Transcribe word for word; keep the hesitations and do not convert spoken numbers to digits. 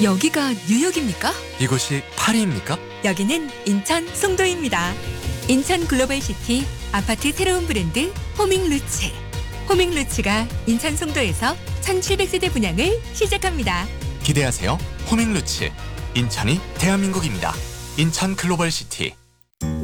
여기가 뉴욕입니까? 이곳이 파리입니까? 여기는 인천 송도입니다. 인천 글로벌시티 아파트 새로운 브랜드 호밍루츠. 호밍루츠가 인천 송도에서 천칠백 세대 분양을 시작합니다. 기대하세요. 호밍루츠. 인천이 대한민국입니다. 인천 글로벌시티.